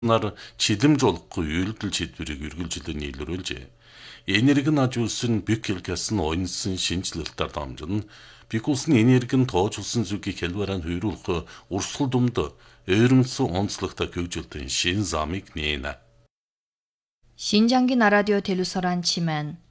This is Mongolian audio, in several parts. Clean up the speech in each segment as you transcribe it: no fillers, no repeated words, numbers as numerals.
нар чилэмж болохгүй үйлдэл шийдвэрийг үргэлжлэн нийлүүлжээ. Энерги нь ажуулсан Бюкелгас нь онсон шинжилэлтээр дамжин Бикулсны энерги нь тоочулсан зүгийг хэлбэрээр хүйрүүлэх урсгал дүмд ойрмсон онцлогтой хөгжилтийн шин замыг нээнэ. Шинжангийн радио телевизоран чимэн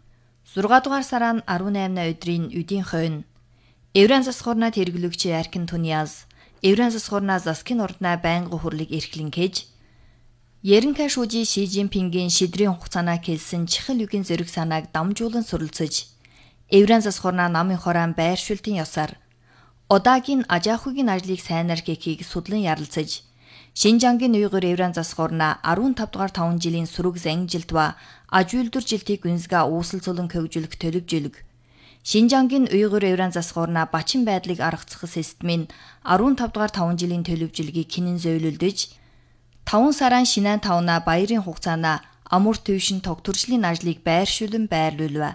6 дугаар сарын 18-на өдрийн үдийн хойно Еврен засгуурнаа тэрглэгч Аркин Туниаз Еврен засгуурнаа заскин урднаа байнга хурлыг эрхлэн кэж Ерөнхий шүүжи Ши Жинпингийн шидрийн хугацаанаа хэлсэн чихэл үгийн зэрэг санааг дамжуулан суралцж Еврен засгуурнаа намын хороон байршуултын ёсоор Одаагийн Ажаахугийн ажлыг сайнаар хийхийг судлан ярилцаж Шинжангийн уйгур Еврен засгуурнаа 15 дугаар 5 жилийн сүрэг занжилт ба ажуулдүр жилтийг гүнзгээ үүсэлцүүлэн хөгжүүлэх төлөвжөлг Шинжангийн уйгур Еврен засгуурнаа бачин байдлыг аргацах системийн 15 дугаар 5 жилийн төлөвжөлгийг хинэн зөөлөлдөж 5 сарын шинэн 5-на баярын хугацаана амур төвшин тогтворчлын ажлыг байршуулан байрлуулв.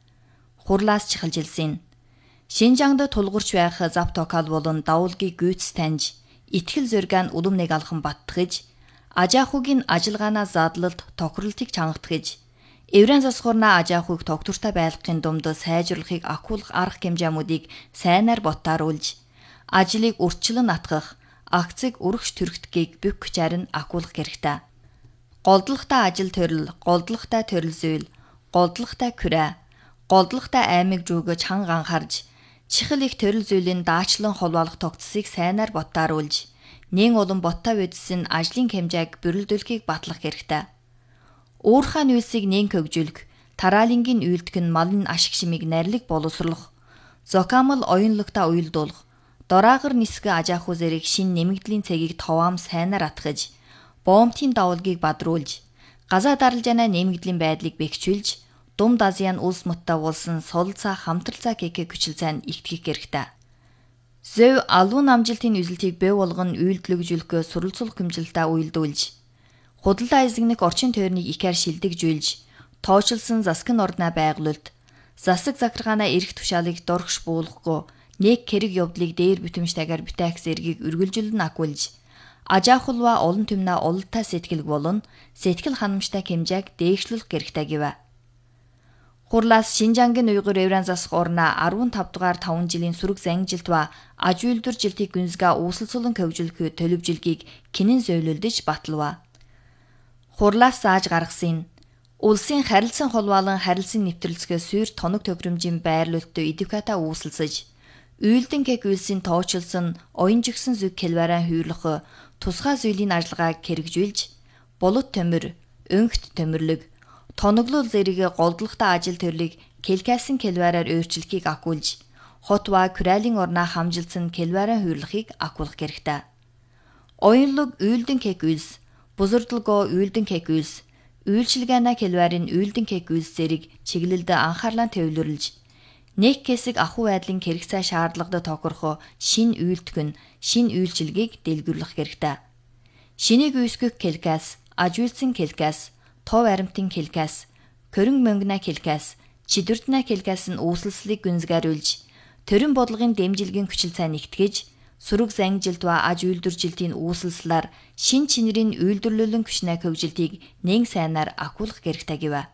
Хурлаас чихэлжилсэн. Шинжангд тулгуурч байх зав токал болон давуулгийг гүйц таньж, итгэл зөргөөнд улам нэг алхан баттгаж, Ажаахугийн ажиллагаанаа задлалт тохиролтыг чангатгаж, Еврен засгуурнаа Ажаахуг тогтвортой байлгахын думд сайжруулахыг ахиулах арга хэмжээмүүдийг сайнаар ботааруулж, ажлыг урьдчилан атгах акцыг өргөж төрөгдөхийг бүх хүчээр нь ахиулах хэрэгтэй. Голдлогтой ажил төрөл, голдлогтой төрөл зүйл, голдлогтой күрэ, голдлогтой аймаг зүгөж ханга анхаарж, чихэл их төрөл зүйлийн даачлан холбоолох тогтцыг сайнаар ботааруулж, нэн улам боттой үдсэн ажлын хэмжээг бүрэлдүүлэхийг батлах хэрэгтэй. Уурхай нүүлсийг нэн хөгжүүлэх, тараалингийн үйлдэх нь малын ашиг шимийг нарилэг боловсруулах, зокамл оюунлагтай уйлдуулах, дораагар нисгэ Ажааху зэрэг шин нэмэгдлийн цэгийг товаам сайнаар атгаж, боомтын давуулгийг бадруулж, газаа даралжаанаа нэмэгдлийн байдлыг бэхжүүлж, Думд Азийн улс муттай уулсан солилцаа хамтралцаа гэхээ хүчил сайн ихтгэх хэрэгтэй. Зөв алуун амжилтын үзэлтийг бий болгон үйлдэлгжүүлэхөө суралцуулах хэмжилтээ уйлдуулж, худалдаа эзэгнэх орчин тойрныг ихээр шилдэгжүүлж, тоочилсан заскин орднаа байгуулалт, засаг захиргаанаа эрх тушаалыг доргш буулгахгүй нэг хэрэг явдлыг дээр бүтэмжтэйгээр бүтээх зэргийг үргэлжлэн агуулж, Ажаахулва олон түмнээ ололтой сэтгэлг болон сэтгэл ханамжтай хэмжээг дээгшлүүлэх хэрэгтэй гэв. Хурлаас Шинжангийн уйгур Еврен засгуурнаа 15 дугаар 5 жилийн сүрэг занжилт ба ажуулдүр жилтийг гүнзгээ үүсэлцүүлэн хөгжүүлэх төлөвжөлгийг хинэн зөөлөлдөж баталв. Хурлаас зааж гаргасан улсын харилцан холбоолон харилцан нэвтрэлцгээ сүйр тоног тохиромжийн байрлуулалтад эдвоката үүсэлцэж үйлдэн гэх үйлсийн тоочилсан оюнжигсэн зүг хэлбэрэн хүйрлэх тусгай зүйлийн ажиллагааг хэрэгжүүлж, булут төмөр, өнгөт төмөрлөг, тоноглол зэрэг голдлогтой ажил төрлийг келкайсан хэлбэрээр өөрчлөхийг агуулж, хот ба күрээлийн орноо хамжилсан хэлбэрэн хүйрлэхийг агуулах хэрэгтэй. Оюунлог үйлдэн гэх үйлс, бузурдалгоо үйлдэн гэх үйлс, үйлчилгаанаа хэлбэрийн үйлдэн гэх үйлс зэрэг чиглэлд анхаарлаа төвлөрлж, нэг хэсэг ахуй байдлын хэрэгцээ шаардлагад тохирох шин үйлдэх нь шин үйлчилгээг дэлгэрүүлэх хэрэгтэй. Шинийг үүсгэх келкас, ажуулсан келкас, тов аримтын келкас, көрөн мөнгнэ келкас, чидвэртнэ келкас нь үүсэлслийг гүнзгийрүүлж, төрийн бодлогын дэмжилгийн хүчил сайн нэгтгэж, сүрэг занжилт ба аж үйлдвэржилтийн үүсэлслээр шин чинэрийн үйлдвэрлэлэн хүчнээ хөгжилтийг нэн сайнаар ахиулах хэрэгтэй гэв.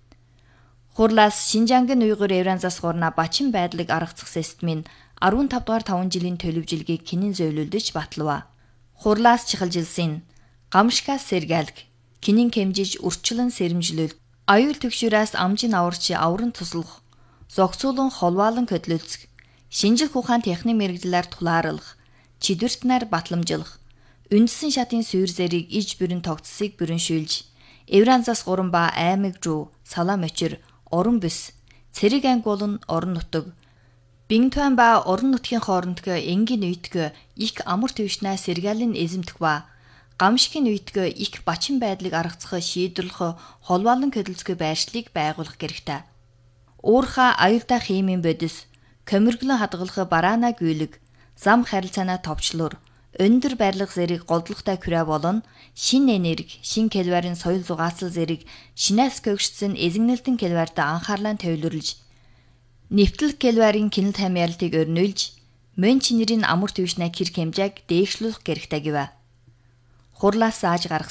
Хурлаас Шинжангийн уйгур Еврен засгуурнаа бачин байдлыг аргацах системийн 15 дугаар 5 жилийн төлөвжөлгийг хинэн зөөлөлдөж баталв. Хурлаас чихэлжилсэн. Гамшгаас сэргээлг, кинин хэмжиж урчлан сэрэмжлүүл, аюул төгшөөс амжин аварч авран туслах, зогцуулан холбоолон хөдлөлцөх, шинжлэх ухаан техник мэрэгжлээр тулаарлах, чидвэртнээр батламжлах, үндсэн шатын сүйр зэрэг иж бүрэн тогтцыг бүрэншүүлж, Еврен засгуурн ба аймаг руу салам очир орон бүс, цэрэг анги болон орон нутаг, Бинтуан ба орон нутгийн хоорондох энгийн үйтгэх их амар төвшнээ сэргээлийн эзэмдэх ба гамшигын үйтгэх их бачин байдлыг аргацах шийдвэрлэх холбоолон хөдөлгөөний байршлыг байгуулах хэрэгтэй. Уурхай аюултай химийн бодис, комирглон хадгалах бараана гүйлэг, зам харилцаанаа товчлуур, өндөр барилга зэрэг голдлогтой күрэ болон шин энерги, шин хэлбэрийн соёл зугаацал зэрэг шинээс гөгжсөн эзэгнэлтэн хэлбэрт анхаарлаа төвлөрлж, нэвтлэх хэлбэрийн кинэл хамгаалтыг өрнүүлж, мөн чинэрийн амар төвшний хэрэг хэмжээг дээгшлүүлэх хэрэгтэй гэв. хурлаас зааж гаргасан